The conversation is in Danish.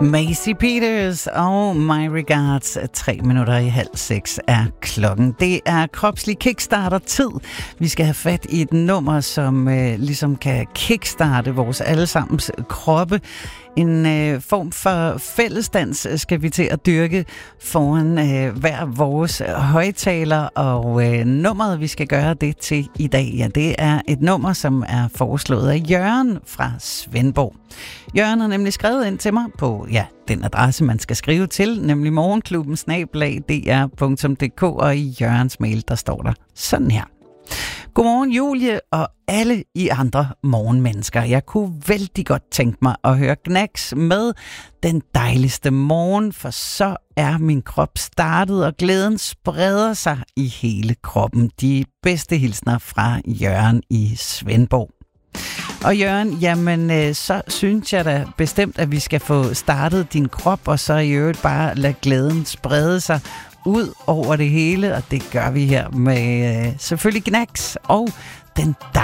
Maisie Peters og My Regards. 5:03 er klokken. Det er kropslig kickstarter-tid. Vi skal have fat i et nummer, som ligesom kan kickstarte vores allesammens kroppe. En form for fællesdans skal vi til at dyrke foran hver vores højtaler, og nummeret, vi skal gøre det til i dag, ja, det er et nummer, som er foreslået af Jørgen fra Svendborg. Jørgen har nemlig skrevet ind til mig på den adresse, man skal skrive til, nemlig morgenklubben@dr.dk, og i Jørgens mail, der står der sådan her. Godmorgen Julie og alle I andre morgenmennesker. Jeg kunne vældig godt tænke mig at høre Gnags med Den dejligste morgen, for så er min krop startet, og glæden spreder sig i hele kroppen. De bedste hilsner fra Jørgen i Svendborg. Og Jørgen, jamen så synes jeg da bestemt, at vi skal få startet din krop, og så i øvrigt bare lade glæden sprede sig ud over det hele, og det gør vi her med selvfølgelig Gnags og Den